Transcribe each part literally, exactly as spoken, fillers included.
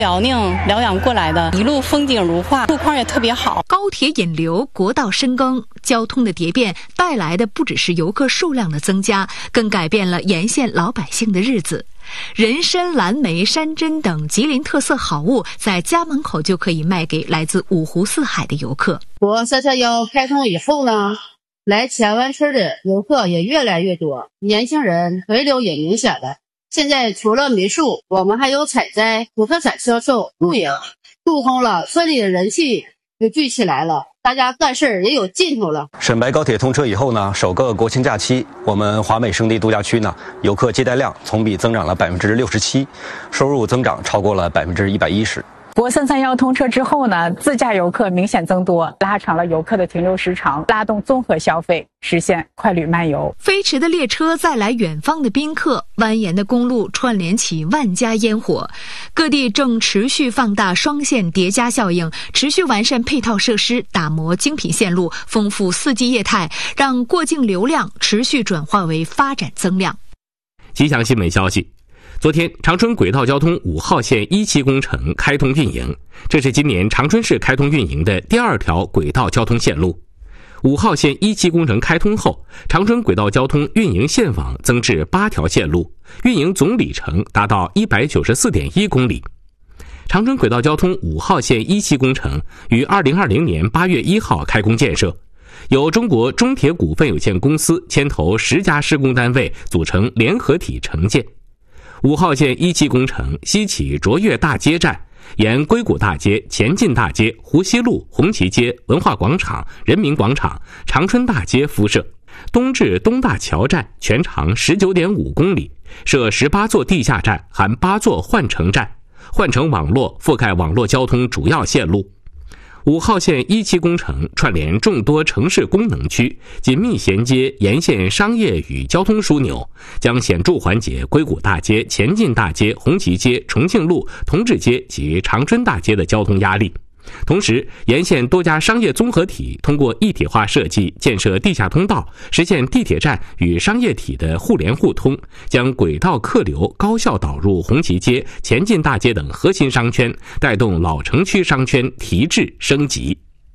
辽宁辽阳过来的，一路风景如画，路况也特别好。 高铁引流，国道深耕，交通的蝶变带来的不只是游客数量的增加，更改变了沿线老百姓的日子。人参、蓝莓、山珍等吉林特色好物，在家门口就可以卖给来自五湖四海的游客。 国三三幺开通以后呢，来乾湾村的游客也越来越多，年轻人回流也明显了。现在除了民宿，我们还有采摘、土特产销售、露营，注通了，村里的人气就聚起来了，大家干事儿也有劲头了。 沈白高铁通车以后呢，首个国庆假期，我们华美胜地度假区呢，游客接待量同比增长了百分之六十七，收入增长超过了百分之一百一十。 国三三幺通车之后呢，自驾游客明显增多，拉长了游客的停留时长，拉动综合消费，实现快旅慢游。 飞驰的列车载来远方的宾客，蜿蜒的公路串联起万家烟火，各地正持续放大双线叠加效应，持续完善配套设施，打磨精品线路，丰富四季业态，让过境流量持续转化为发展增量。 吉祥新闻消息，昨天，长春轨道交通五号线一期工程开通运营，这是今年长春市开通运营的第二条轨道交通线路。五号线一期工程开通后，长春轨道交通运营线网增至八条线路，运营总里程达到 一百九十四点一公里。长春轨道交通五号线一期工程于二零二零年八月一号开工建设，由中国中铁股份有限公司牵头十家施工单位组成联合体承建。五号线一期工程西起卓越大街站，沿硅谷大街、前进大街、湖西路、红旗街、文化广场、人民广场、长春大街辐射，东至东大桥站，全长 十九点五公里，设十八座地下站，含八座换乘站，换乘网络覆盖网络交通主要线路。五号线一期工程串联众多城市功能区，紧密衔接沿线商业与交通枢纽，将显著缓解硅谷大街、前进大街、红旗街、重庆路、同治街及长春大街的交通压力。同时，沿线多家商业综合体通过一体化设计建设地下通道，实现地铁站与商业体的互联互通，将轨道客流高效导入红旗街、前进大街等核心商圈，带动老城区商圈提质升级。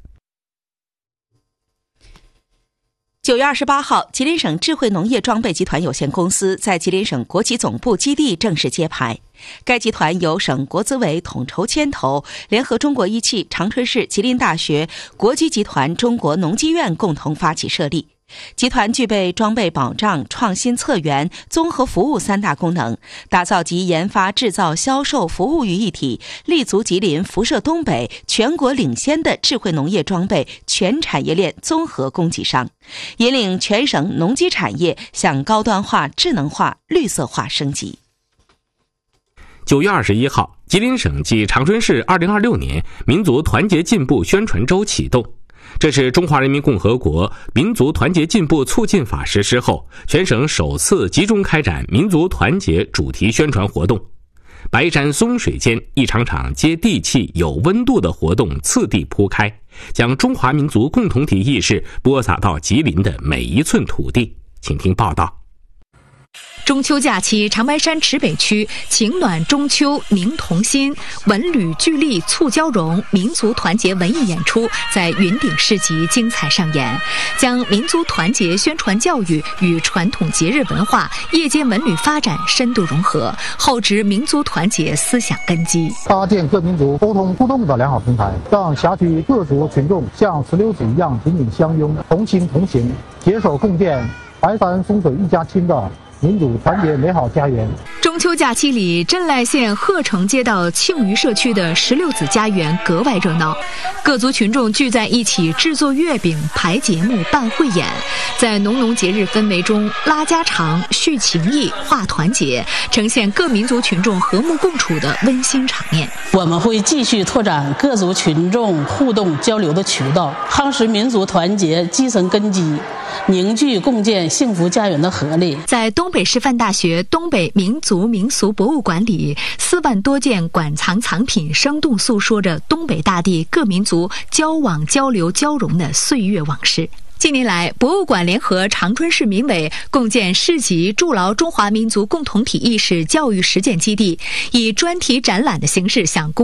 九月二十八号，吉林省智慧农业装备集团有限公司在吉林省国企总部基地正式揭牌。该集团由省国资委统筹牵头，联合中国一汽、长春市吉林大学、国机集团中国农机院共同发起设立。集团具备装备保障、创新策源、综合服务三大功能，打造集研发、制造、销售、服务于一体，立足吉林、辐射东北，全国领先的智慧农业装备全产业链综合供给商，引领全省农机产业向高端化、智能化、绿色化升级。 九月二十一号，吉林省暨长春市二零二六年民族团结进步宣传周启动。这是中华人民共和国民族团结进步促进法实施后，全省首次集中开展民族团结主题宣传活动。白山松水间，一场场接地气、有温度的活动次第铺开，将中华民族共同体意识播撒到吉林的每一寸土地。请听报道。 中秋假期，长白山池北区情暖中秋凝同心，文旅聚力促交融，民族团结文艺演出在云顶市集精彩上演，将民族团结宣传教育与传统节日文化、夜间文旅发展深度融合，厚植民族团结思想根基， 搭建各民族沟通互动的良好平台，让辖区各族群众像石榴籽一样紧紧相拥，同心同行，携手共建白山松水一家亲的民主团结美好家园。 中秋假期里，镇赖县鹤城街道庆余社区的石榴籽家园格外热闹，各族群众聚在一起制作月饼、排节目、办汇演，在浓浓节日氛围中拉家常、叙情谊、化团结，呈现各民族群众和睦共处的温馨场面。 我们会继续拓展各族群众互动交流的渠道，夯实民族团结基层根基，凝聚共建幸福家园的合力。 在东北师范大学东北民族民俗博物馆里，四万多件馆藏藏品生动诉说着东北大地各民族交往交流交融的岁月往事。近年来，博物馆联合长春市民委共建市级筑牢中华民族共同体意识教育实践基地，以专题展览的形式向公